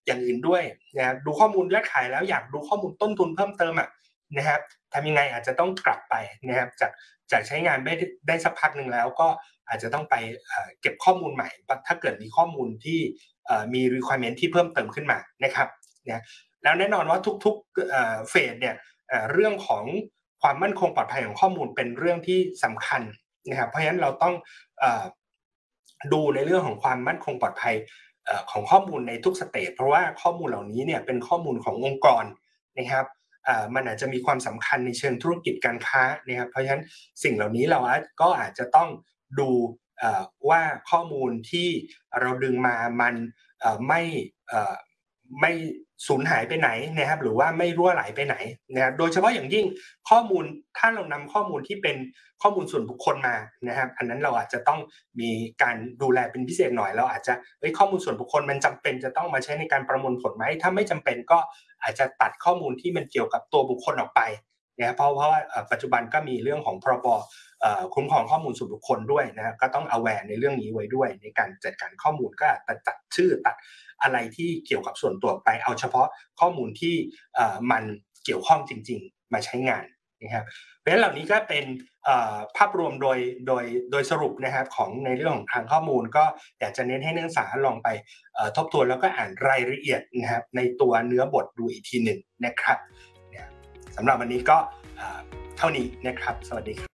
อย่างอื่นด้วยนะครับดูข้อมูลยอดขายแล้วอยากดูข้อมูลต้นทุนเพิ่มเติมนะครับทำยังไงอาจจะต้องกลับไปนะครับจากใช้งานได้สักพักหนึ่งแล้วก็อาจจะต้องไปเก็บข้อมูลใหม่ถ้าเกิดมีข้อมูลที่มี requirement ที่เพิ่มเติมขึ้นมานะครับนะแล้วแน่นอนว่าทุกๆเฟสเนี่ยเรื่องของความมั่นคงปลอดภัยของข้อมูลเป็นเรื่องที่สำคัญนะครับเพราะฉะนั้นเราต้องดูในเรื่องของความมั่นคงปลอดภัยของข้อมูลในทุกสเตจเพราะว่าข้อมูลเหล่านี้เนี่ยเป็นข้อมูลขององค์กรนะครับมันอาจจะมีความสำคัญในเชิงธุรกิจการค้านะครับเพราะฉะนั้นสิ่งเหล่านี้เราก็อาจจะต้องดูว่าข้อมูลที่เราดึงมามันไม่สูญหายไปไหนนะครับหรือว่าไม่รั่วไหลไปไหนนะครับโดยเฉพาะอย่างยิ่งข้อมูลถ้าเรานำข้อมูลที่เป็นข้อมูลส่วนบุคคลมานะครับอันนั้นเราอาจจะต้องมีการดูแลเป็นพิเศษหน่อยเราอาจจะข้อมูลส่วนบุคคลมันจำเป็นจะต้องมาใช้ในการประมวลผลไหมถ้าไม่จำเป็นก็อาจจะตัดข้อมูลที่มันเกี่ยวกับตัวบุคคลออกไปนะเพราะว่าปัจจุบันก็มีเรื่องของพรบคุ้มครองข้อมูลส่วนบุคคลด้วยนะครับก็ต้อง aware ในเรื่องนี้ไว้ด้วยในการจัดการข้อมูลก็ตัดชื่อตัดอะไรที่เกี่ยวกับส่วนตัวไปเอาเฉพาะข้อมูลที่มันเกี่ยวข้องจริงๆมาใช้งานนะครับเพราะฉะนั้นเหล่านี้ก็เป็นภาพรวมโดยสรุปนะครับของในเรื่องของทางข้อมูลก็อยากจะเน้นให้นักศึกษาลองไปทบทวนแล้วก็อ่านรายละเอียดนะครับในตัวเนื้อบทดูอีกทีหนึ่งนะครับสำหรับวันนี้ก็เท่านี้นะครับสวัสดีครับ